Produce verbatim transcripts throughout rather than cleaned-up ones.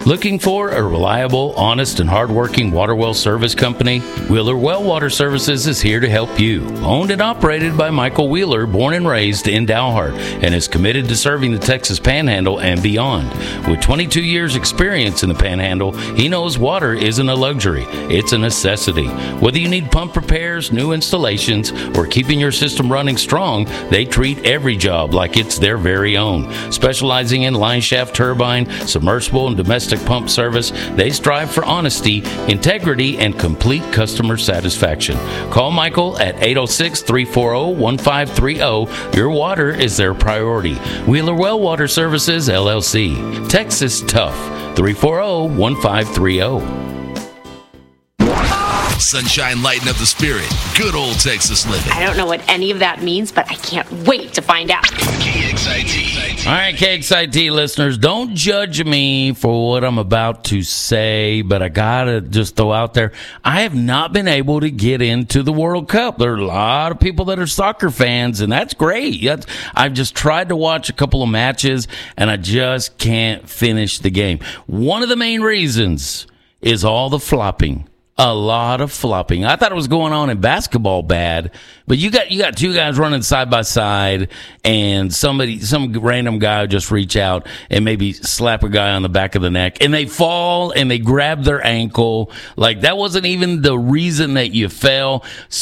Looking for a reliable, honest, and hardworking water well service company? Wheeler Well Water Services is here to help you. Owned and operated by Michael Wheeler, born and raised in Dalhart, and is committed to serving the Texas Panhandle and beyond. With twenty-two years experience in the Panhandle, he knows water isn't a luxury, it's a necessity. Whether you need pump repairs, new installations, or keeping your system running strong, they treat every job like it's their very own. Specializing in line shaft turbine, submersible, and domestic pump service, they strive for honesty, integrity, and complete customer satisfaction. Call Michael at eight oh six, three four zero, one five three zero. Your water is their priority. Wheeler Well Water Services, L L C. Texas Tough. three four zero, one five three zero. Sunshine lighten up the spirit. Good old Texas living. I don't know what any of that means, but I can't wait to find out. K X I T. All right, K X I T listeners, don't judge me for what I'm about to say, but I got to just throw out there, I have not been able to get into the World Cup. There are a lot of people that are soccer fans, and that's great. That's, I've just tried to watch a couple of matches, and I just can't finish the game. One of the main reasons is all the flopping. A lot of flopping. I thought it was going on in basketball bad, but you got you got two guys running side by side, and somebody, some random guy will just reach out and maybe slap a guy on the back of the neck, and they fall and they grab their ankle. Like, that wasn't even the reason that you fell.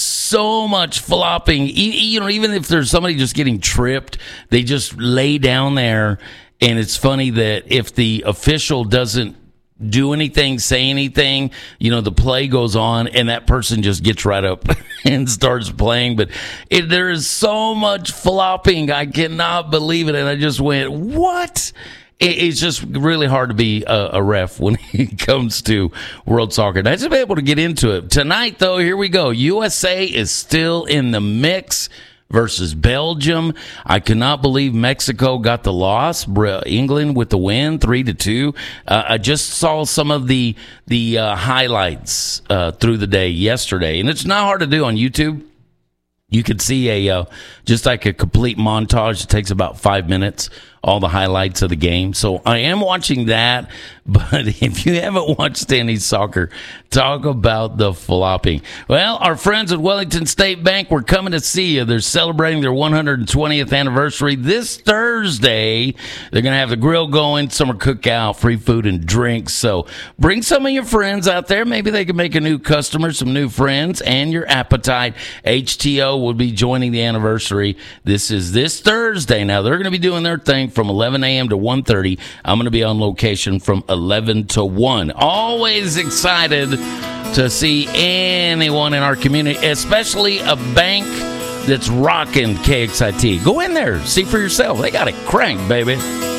So much flopping. You know, even if there's somebody just getting tripped, they just lay down there, and it's funny that if the official doesn't do anything, say anything, you know, the play goes on and that person just gets right up and starts playing. But it, there is so much flopping. I cannot believe it. And I just went, what? It, it's just really hard to be a, a ref when it comes to world soccer. And I just be able to get into it. Tonight, though, here we go. U S A is still in the mix versus Belgium. I cannot believe Mexico got the loss. England with the win, three to two. Uh, I just saw some of the the uh, highlights uh, through the day yesterday, and it's not hard to do on YouTube. You could see a uh, just like a complete montage. It takes about five minutes, all the highlights of the game. So I am watching that. But if you haven't watched any soccer, talk about the flopping. Well, our friends at Wellington State Bank, we're coming to see you. They're celebrating their one hundred twentieth anniversary this Thursday. They're going to have the grill going, summer cookout, free food and drinks. So bring some of your friends out there. Maybe they can make a new customer, some new friends, and your appetite. H T O will be joining the anniversary. This is this Thursday. Now, they're going to be doing their thing from eleven a.m. to one thirty. I'm going to be on location from eleven to one. Always excited to see anyone in our community, especially a bank that's rocking K X I T. Go in there, see for yourself. They got it cranked, baby.